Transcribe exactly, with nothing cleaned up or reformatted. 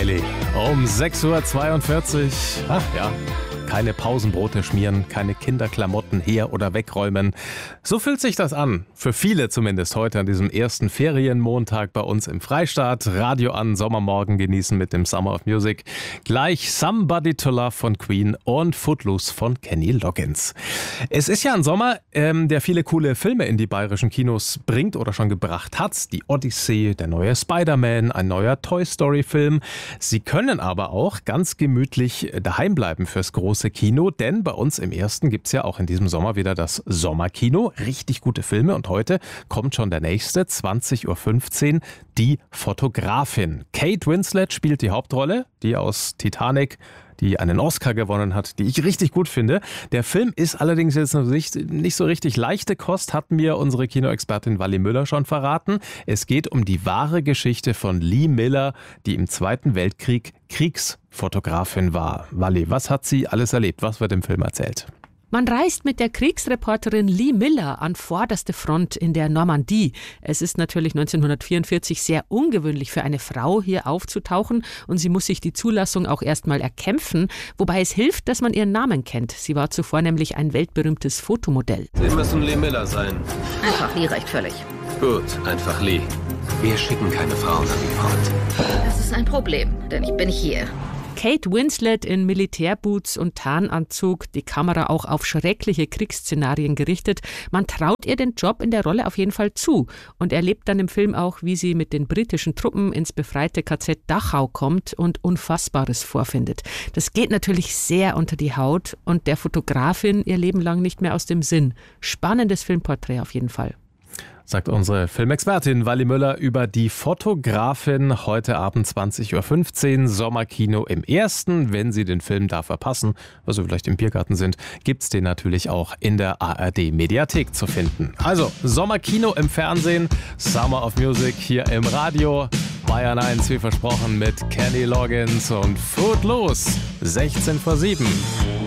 Daily. Um sechs Uhr zweiundvierzig. Ach ja, keine Pausenbrote schmieren, keine Kinderklamotten her- oder wegräumen. So fühlt sich das an. Für viele zumindest heute an diesem ersten Ferienmontag bei uns im Freistaat. Radio an, Sommermorgen genießen mit dem Summer of Music. Gleich Somebody to Love von Queen und Footloose von Kenny Loggins. Es ist ja ein Sommer, ähm, der viele coole Filme in die bayerischen Kinos bringt oder schon gebracht hat. Die Odyssee, der neue Spider-Man, ein neuer Toy-Story-Film. Sie können aber auch ganz gemütlich daheim bleiben fürs große Kino, denn bei uns im Ersten gibt es ja auch in diesem Sommer wieder das Sommerkino. Richtig gute Filme und heute kommt schon der nächste, zwanzig Uhr fünfzehn, die Fotografin. Kate Winslet spielt die Hauptrolle, die aus Titanic, die einen Oscar gewonnen hat, die ich richtig gut finde. Der Film ist allerdings jetzt nicht so richtig leichte Kost, hat mir unsere Kinoexpertin Wally Müller schon verraten. Es geht um die wahre Geschichte von Lee Miller, die im Zweiten Weltkrieg Kriegsfotografin war. Wally, was hat sie alles erlebt? Was wird im Film erzählt? Man reist mit der Kriegsreporterin Lee Miller an vorderste Front in der Normandie. Es ist natürlich neunzehnhundertvierundvierzig sehr ungewöhnlich für eine Frau, hier aufzutauchen, und sie muss sich die Zulassung auch erstmal erkämpfen, wobei es hilft, dass man ihren Namen kennt. Sie war zuvor nämlich ein weltberühmtes Fotomodell. Sie müssen Lee Miller sein. Einfach Lee reicht völlig. Gut, einfach Lee. Wir schicken keine Frauen an die Front. Das ist ein Problem, denn ich bin hier. Kate Winslet in Militärboots und Tarnanzug, die Kamera auch auf schreckliche Kriegsszenarien gerichtet. Man traut ihr den Job in der Rolle auf jeden Fall zu und erlebt dann im Film auch, wie sie mit den britischen Truppen ins befreite K Z Dachau kommt und Unfassbares vorfindet. Das geht natürlich sehr unter die Haut und der Fotografin ihr Leben lang nicht mehr aus dem Sinn. Spannendes Filmporträt auf jeden Fall. Sagt unsere Filmexpertin Wally Müller über die Fotografin. Heute Abend zwanzig Uhr fünfzehn, Sommerkino im Ersten. Wenn Sie den Film da verpassen, also vielleicht im Biergarten sind, gibt's den natürlich auch in der A R D-Mediathek zu finden. Also Sommerkino im Fernsehen, Summer of Music hier im Radio. Bayern eins, wie versprochen, mit Kenny Loggins und Footloose. sechzehn vor sieben.